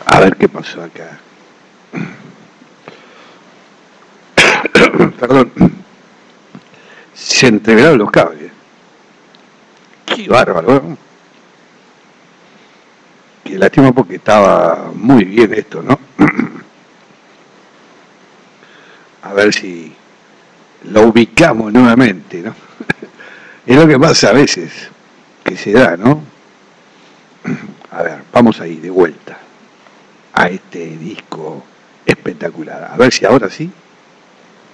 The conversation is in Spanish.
A ver qué pasó acá. Perdón. Se entreveraron los cables. Qué bárbaro, ¿no? Qué lástima porque estaba muy bien esto, ¿no? A ver si lo ubicamos nuevamente, ¿no? Es lo que pasa a veces, que se da, ¿no? A ver, vamos ahí de vuelta a este disco espectacular. A ver si ahora sí